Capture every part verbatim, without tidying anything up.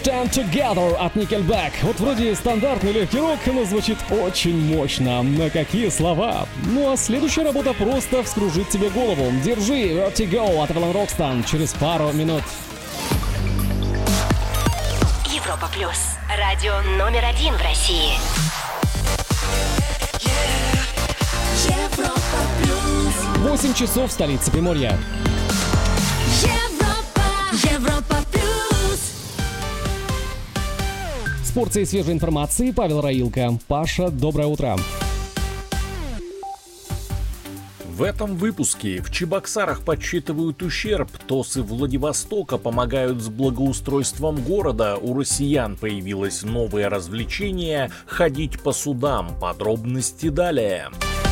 Stand Together от Nickelback. Вот вроде стандартный легкий рок, но звучит очень мощно. На какие слова? Ну а следующая работа просто вскружит тебе голову. Держи, Vertigo от Avalon Rockstar через пару минут. Европа Плюс. Радио номер один в России. Европа Плюс. восемь часов в столице Приморья. Европа, Европа Плюс. С порцией свежей информации Павел Раилко. Паша, доброе утро. В этом выпуске в Чебоксарах подсчитывают ущерб, ТОСы Владивостока помогают с благоустройством города, у россиян появилось новое развлечение – ходить по судам. Подробности далее.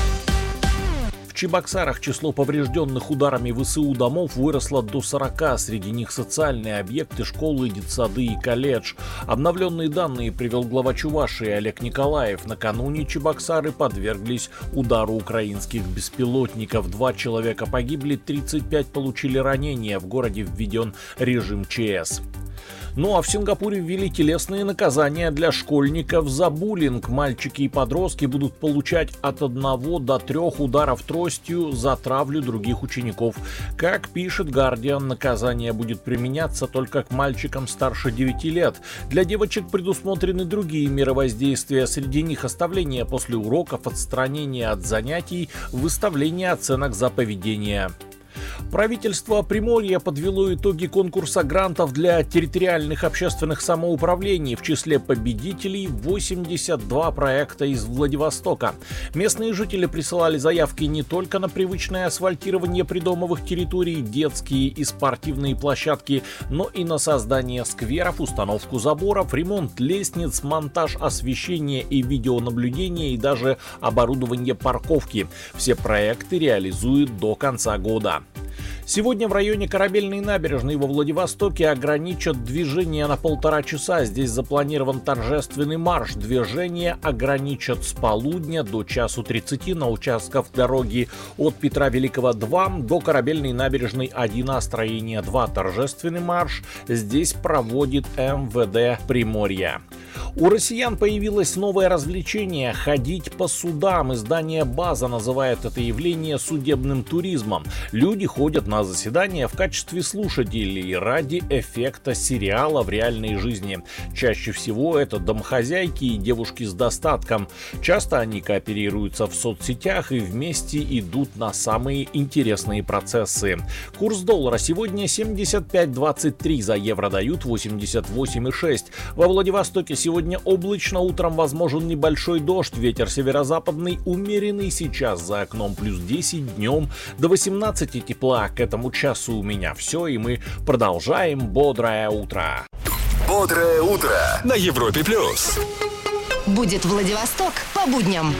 В Чебоксарах число поврежденных ударами ВСУ домов выросло до сорока, среди них социальные объекты, школы, детсады и колледж. Обновленные данные привел глава Чувашии Олег Николаев. Накануне Чебоксары подверглись удару украинских беспилотников. Два человека погибли, тридцать пять получили ранения. В городе введен режим ЧС. Ну а в Сингапуре ввели телесные наказания для школьников за буллинг. Мальчики и подростки будут получать от одного до трех ударов тростью за травлю других учеников. Как пишет Guardian, наказание будет применяться только к мальчикам старше девяти лет. Для девочек предусмотрены другие меры воздействия. Среди них оставление после уроков, отстранение от занятий, выставление оценок за поведение. Правительство Приморья подвело итоги конкурса грантов для территориальных общественных самоуправлений. В числе победителей восемьдесят два проекта из Владивостока. Местные жители присылали заявки не только на привычное асфальтирование придомовых территорий, детские и спортивные площадки, но и на создание скверов, установку заборов, ремонт лестниц, монтаж освещения и видеонаблюдения и даже оборудование парковки. Все проекты реализуют до конца года. Сегодня в районе Корабельной набережной во Владивостоке ограничат движение на полтора часа. Здесь запланирован торжественный марш. Движение ограничат с полудня до часу тридцати на участках дороги от Петра Великого два до Корабельной набережной один А, строение два. Торжественный марш здесь проводит эм вэ дэ Приморья. У россиян появилось новое развлечение – ходить по судам. Издание «База» называет это явление судебным туризмом. Люди ходят на заседания в качестве слушателей ради эффекта сериала в реальной жизни. Чаще всего это домохозяйки и девушки с достатком. Часто они кооперируются в соцсетях и вместе идут на самые интересные процессы. Курс доллара сегодня семьдесят пять двадцать три, за евро дают восемьдесят восемь и шесть. Во Владивостоке сегодня облачно, утром возможен небольшой дождь, ветер северо-западный умеренный, сейчас за окном плюс десять, днем до восемнадцати тепла. К этому часу у меня все, и мы продолжаем бодрое утро. Бодрое утро на Европе плюс. Будет Владивосток по будням.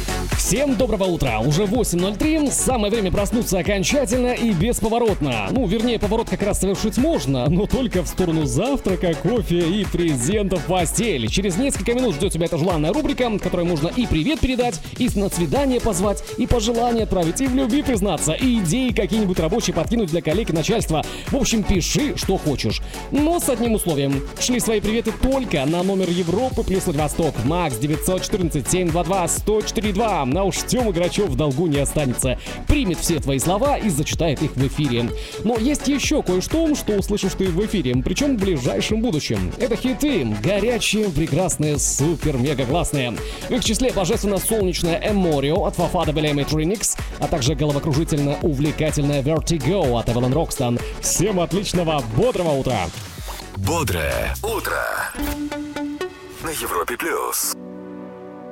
Всем доброго утра, уже восемь ноль три, самое время проснуться окончательно и бесповоротно. Ну, вернее, поворот как раз совершить можно, но только в сторону завтрака, кофе и презентов в постель. Через несколько минут ждет тебя эта желанная рубрика, в которой можно и привет передать, и на свидание позвать, и пожелания отправить, и в любви признаться, и идеи какие-нибудь рабочие подкинуть для коллег и начальства. В общем, пиши, что хочешь. Но с одним условием. Шли свои приветы только на номер Европы плюс Владивосток. Макс девятьсот четырнадцать семь два два сто четыре два. А уж Тёма Грачев в долгу не останется. Примет все твои слова и зачитает их в эфире. Но есть еще кое-что, что услышишь ты в эфире, причем в ближайшем будущем. Это хиты, горячие, прекрасные, супер-мега-классные. В их числе божественно-солнечная Эморио от Fafada Belemit Remix, а также головокружительно-увлекательная Vertigo от Avalon Rockstar. Всем отличного, бодрого утра! Бодрое утро на Европе плюс.